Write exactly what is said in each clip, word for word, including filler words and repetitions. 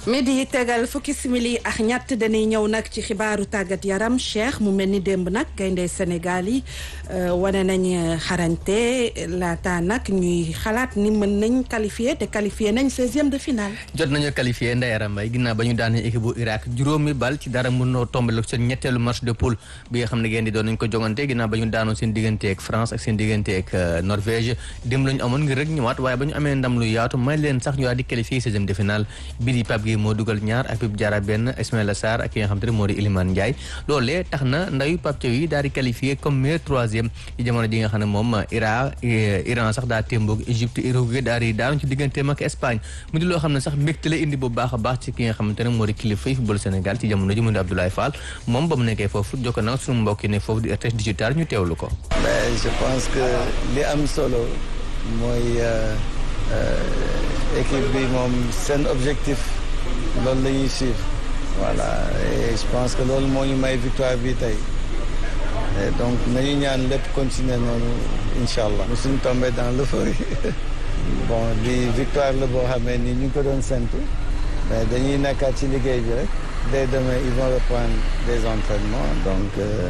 midi tegal fukki simili ak ñett dañuy ñëw nag ci xibaaru tàggat yaram Cheikh mu mel ni démb nag gaynde Sénégal yi wane nañ xarañte laata nag ñuy xalaat ni mën nañ qualifié te qualifié nañ seizième de finale. jot nañu qualifié Ndeye Aram Mbaye ginnaaw ba ñu daanee équipe bu Irak juróomi bal ci dara mënoo tombé seen ñetteelu match de poule bi nga xam ne gaynde doon nañ ko jongante ginnaaw ba ñu daanoo seen diggante ak France ak seen diggante ak Norvège démb la ñu amoon ngir rek ñëwaat waaye ba ñu amee ndam lu yaatu may leen sax ñu daal di qualifié seizième de finale bii di Pape Gueye moo dugal ñaar ak Pep Diarra benn Ismaïla Sarr ak ki nga xam te ne moo di Iliman Ndiaye loolee tax na ndayu Pape Thiaw yi daal di qualifié comme meilleur troisième ci jamono ji nga xam ne moom Iran Iran sax daa témboog Égypte Uruguay daal di daanu ci digganteem ak Espagne mu di loo xam ne sax mbégte la indi bu baax a baax ci ki nga xamante ne moo di kilifa yi football Sénégal ci jamono ji mu di Abdoulaye Fall moom ba mu nekkee foofu jokko nag suñu mbokk yi ne foofu di R T S digital ñu teewlu ko. mais je pense que li am solo mooy équipe bi moom seen objectif loolu la ñuy suivre voilà et je pense que loolu moo ñu may victoire bi tey et donc nañu ñaan lépp continuer noonu incha allah musuñu tombé dans l'euphorie bon di victoire la boo xamee ni ñu ngi ko doon séntu mais dañuy nekkaat ci liggéey bi rek dès demain ils vont reprendre des entraînements donc euh,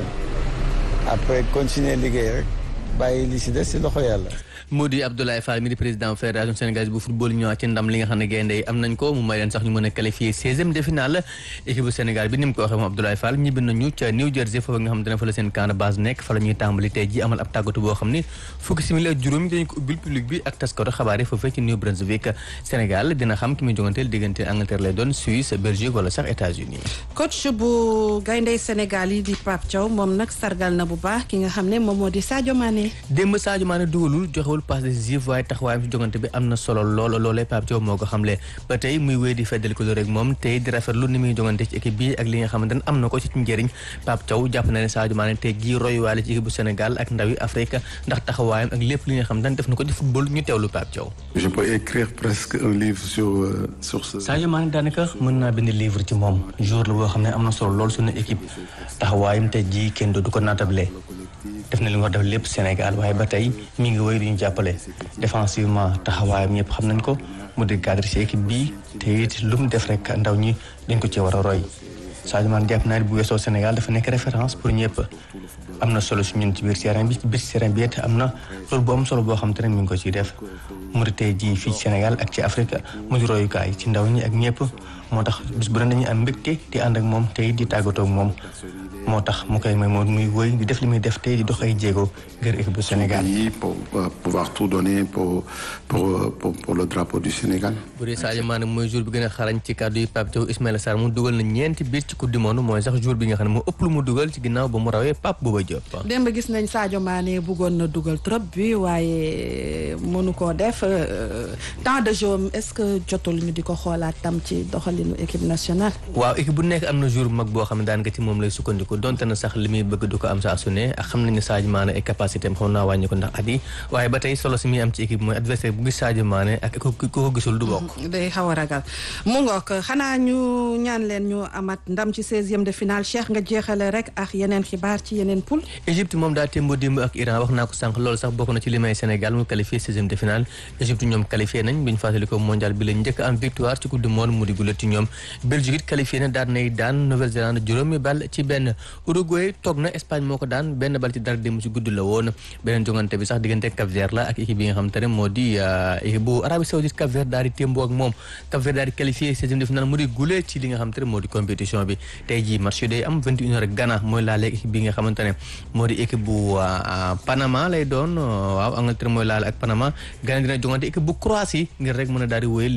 après continuer liggéey rek bàyyi li si des si loxo yàlla. mu di Abdoulaye Fall mi di président fédération sénégalaise bu football ñëwaat ci ndam li nga xam ne gaynde yi am nañ ko mu may leen sax ñu mën a qualifier seizième de finale équipe bu Sénégal bi ni mu ko waxee moom Abdoulaye Fall ñibbi nañu ca New Jersey foofu nga xam te ne fa la seen camp de base nekk fa la ñuy tàmbali tey ji amal ab tàggatu boo xam ni fukki simili ak juróomi dañu ko ubbil public bi ak taskatu xabaar yi foofee ci New Brunswick Sénégal dina xam ki muy jonganteel diggante Angleterre lay doon Suisse Belgique wala sax États-Unis coach bu gaynde Sénégal yi di Pape Thiaw moom nag sargal na bu baax ki nga xam ne moom moo di Sadio Mané. démb Sadio Mané dugalul joxewul passe décisive waaye taxawaayam ci jogante bi am na solo lool loolee Pape Thiaw moo ko xamle ba tey muy wéy di feddali ko rek moom tey di rafetlu ni muy jogante ci équipe bi ak li nga xamante ne am na ko ci njëriñ Pape Thiaw jàpp na ne Sadio Mané tey jii royuwaale ci équipe bu Sénégal ak ndawi Afrique ndax taxawaayam ak lépp li nga xamante ne def na ko ci football ñu teewlu Pape Thiaw. je peux écrire presque un livre sur sur ce. Sadio Mané daanaka mën naa bind livre ci moom jour la boo xam ne am na solo lool suñu équipe taxawaayam tey jii kenn du ko naatable def na li nga def lépp Sénégal waaye ba tey mi ngi wéy du ñu jàppale défensivement taxawaayam ñëpp xam nañ ko mu di cadre ci équipe bii te it lu mu def rek ndaw ñi dañ ko ci war a roy Sadio Mané jàpp naa ne bu weesoo Sénégal dafa nekk référence pour ñëpp am na solo su ñun ci biir terrain bi ci biir terrain bi it am na loolu bu am solo boo xam te ne mi ngi ko ciy def mu di tey jii fii ci Sénégal ak ci Afrique mu di royukaay ci ndaw ñi ak ñëpp moo tax bis bu ne dañuy am mbégte di ànd ak moom tey di tàggatoo ak moom moo tax mu koy may moom muy wëy di def li muy def tey di dox ay jéego ngir équipe bu Sénégal. pour pouvoir tout donner pour pour pour pour le drapeau du Sénégal. bu dee Sadio Mané mooy jour bi gën a xarañ ci kàddu yi Pape Thiaw Ismaïla Sarr mu dugal na ñeenti biir ci coupe du monde mooy sax jour bi nga xam ne moo ëpp lu mu dugal ci ginnaaw ba mu rawee Pape Bouba Diop. démb gis nañ Sadio Mané bëggoon na dugal trop bi waaye mënu koo def temps de jeu est-ce que jotul ñu di ko xoolaat tam ci doxalinu équipe nationale. waaw équipe bu nekk am na jour bu mag boo xam ne daan nga ci moom lay sukkandiku donte na sax li muy bëgg du ko am saa su ne ak xam nañ ne Sadio Mané ay capacité am xaw naa wàññi ko ndax at yi waaye ba tey solo si muy am ci équipe mooy adversaire bu gis Sadio Mané ak ku ko gisul du bokk. day xaw a ragal mu ngoog xanaa ñu ñaan leen ñu amat ndam ci seizième de finale Cheikh nga jeexale rek ak yeneen xibaar ci yeneen poule. Égypte moom daa témboo démb ak Iran wax naa ko sànq loolu sax bokk na ci li may Sénégal mu qualifié seizième de finale Égypte ñoom qualifié nañ bi ñu fàttali ko mondial bi la njëkk am victoire ci coupe du monde mu di gulet ci ñoom Belgique qualifié na daan nay daan Nouvelle-Zélande juróomi bal ci benn Uruguay toog na Espagne moo ko daan benn bal ci dara démb ci gudd la woon beneen jongante bi sax diggante Cap-Vert la ak équipe bi nga xam te ne moo di équipe bu Arabie Saoudite Cap-Vert daal di témboo ak moom Cap-Vert daal di qualifié seizième de finale mu di gulee ci li nga xam te ne moo di compétition bi tey jii match yi day am vingt et une heures Ghana mooy laale équipe bi nga xamante ne moo di équipe bu Panama lay doon waaw Angleterre mooy laale ak Panama Ghana dina jongante équipe bu Croatie ngir rek mën a daal di wóyal